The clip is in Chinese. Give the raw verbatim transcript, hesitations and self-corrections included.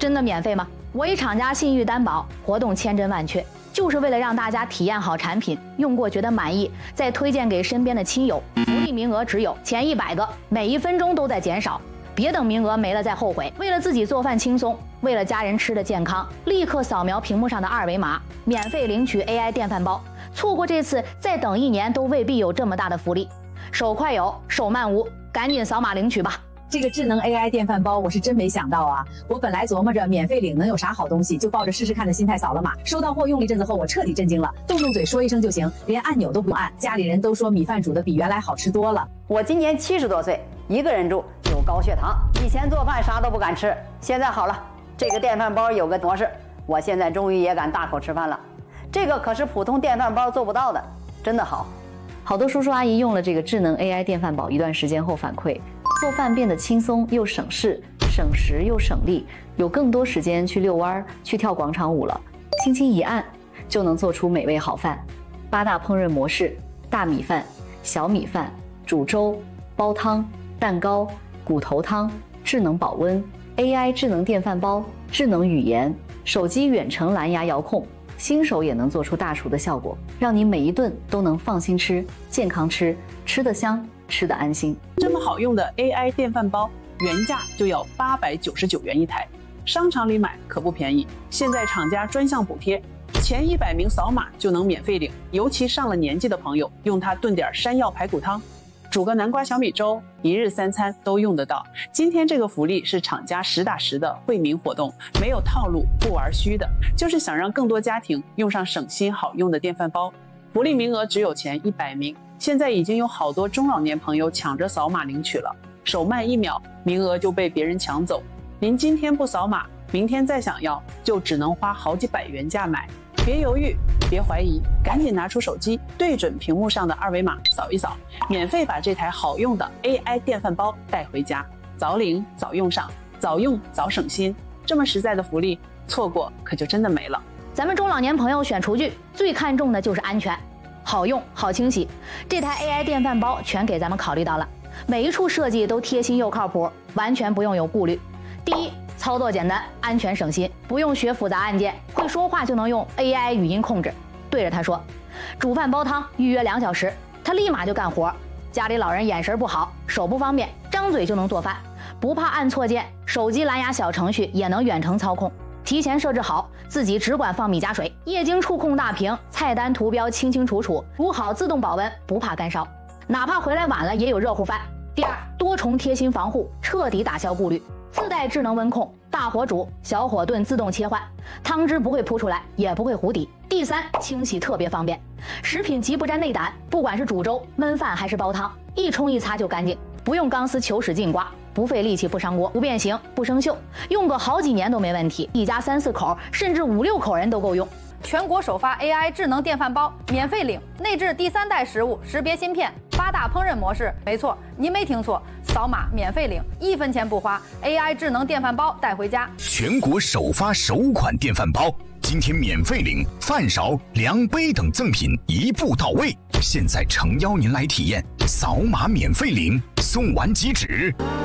真的免费吗？我以厂家信誉担保，活动千真万确，就是为了让大家体验好产品，用过觉得满意，再推荐给身边的亲友。福利名额只有前一百个，每一分钟都在减少，别等名额没了再后悔。为了自己做饭轻松，为了家人吃的健康，立刻扫描屏幕上的二维码，免费领取 A I 电饭煲。错过这次，再等一年都未必有这么大的福利。手快有，手慢无，赶紧扫码领取吧。 这个智能 A I 电饭煲我是真没想到啊！我本来琢磨着免费领能有啥好东西，就抱着试试看的心态扫了码。收到货用了一阵子后，我彻底震惊了，动动嘴说一声就行，连按钮都不用按。家里人都说米饭煮的比原来好吃多了。 我今年七十多岁，一个人住，有高血糖，以前做饭啥都不敢吃，现在好了，这个电饭煲有个模式，我现在终于也敢大口吃饭了。这个可是普通电饭煲做不到的，真的好。 好多叔叔阿姨用了这个智能 A I 电饭煲一段时间后反馈，做饭变得轻松又省事，省时又省力，有更多时间去遛弯、去跳广场舞了。轻轻一按，就能做出美味好饭。八大烹饪模式：大米饭、小米饭、煮粥、煲汤、蛋糕、骨头汤、智能保温、A I 智能电饭煲、智能语言、手机远程蓝牙遥控。新手也能做出大厨的效果，让你每一顿都能放心吃、健康吃，吃得香，吃得安心。 这么好用的 A I 电饭煲，原价就要八百九十九元一台，商场里买可不便宜。现在厂家专项补贴，前一百名扫码就能免费领。尤其上了年纪的朋友，用它炖点山药排骨汤，煮个南瓜小米粥，一日三餐都用得到。今天这个福利是厂家实打实的惠民活动，没有套路，不玩虚的，就是想让更多家庭用上省心好用的电饭煲。福利名额只有前一百名，现在已经有好多中老年朋友抢着扫码领取了，手慢一秒，名额就被别人抢走。您今天不扫码，明天再想要，就只能花好几百元价买。别犹豫，别怀疑，赶紧拿出手机，对准屏幕上的二维码扫一扫，免费把这台好用的 A I 电饭煲带回家，早领早用上，早用早省心。这么实在的福利，错过可就真的没了。 咱们中老年朋友选厨具最看重的就是安全，好用好清洗。这台 A I 电饭煲全给咱们考虑到了，每一处设计都贴心又靠谱，完全不用有顾虑。第一，操作简单，安全省心，不用学复杂按键，会说话就能用 A I 语音控制，对着他说煮饭煲汤预约两小时，他立马就干活。家里老人眼神不好，手不方便，张嘴就能做饭，不怕按错键，手机蓝牙小程序也能远程操控，提前设置好，自己只管放米加水，液晶触控大屏，菜单图标清清楚楚，煮好自动保温，不怕干烧，哪怕回来晚了也有热乎饭。第二，多重贴心防护，彻底打消顾虑，自带智能温控，大火煮小火炖自动切换，汤汁不会扑出来，也不会糊底。第三，清洗特别方便，食品极不沾内胆，不管是煮粥、焖饭还是煲汤，一冲一擦就干净，不用钢丝球使劲刮，不费力气不伤锅，不变形不生锈，用个好几年都没问题，一家三四口甚至五六口人都够用。 全国首发 A I 智能电饭煲，免费领，内置第三代食物识别芯片，八大烹饪模式。没错，您没听错，扫码免费领，一分钱不花 ，A I 智能电饭煲带回家。 全国首发首款电饭煲，今天免费领，饭勺、量杯等赠品一步到位。现在诚邀您来体验，扫码免费领，送完即止。